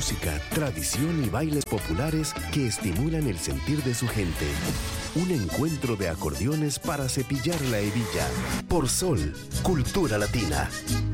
música, tradición y bailes populares que estimulan el sentir de su gente. Un encuentro de acordeones para cepillar la hebilla. Por Sol, Cultura Latina.